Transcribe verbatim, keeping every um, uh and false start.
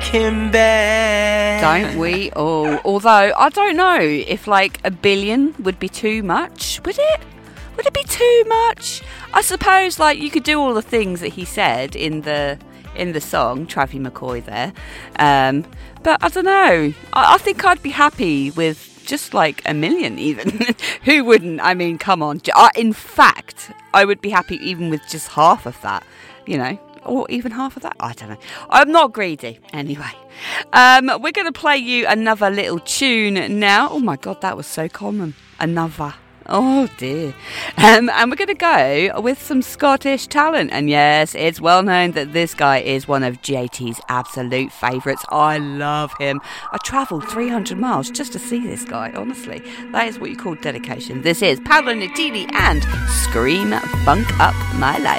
him back. Don't we all? Although, I don't know if like a billion would be too much. Would it? Would it be too much? I suppose like you could do all the things that he said in the in the song, Travie McCoy there. Um, but I don't know. I, I think I'd be happy with just like a million even. Who wouldn't? I mean, come on. I, in fact, I would be happy even with just half of that, you know, or even half of that. I don't know. I'm not greedy. Anyway, um, we're going to play you another little tune now. Oh my God, that was so common. Another. Oh dear. Um, and we're going to go with some Scottish talent. And yes, it's well known that this guy is one of J T's absolute favourites. I love him. I travelled three hundred miles just to see this guy, honestly. That is what you call dedication. This is Paolo Nutini and Scream Funk Up My Life.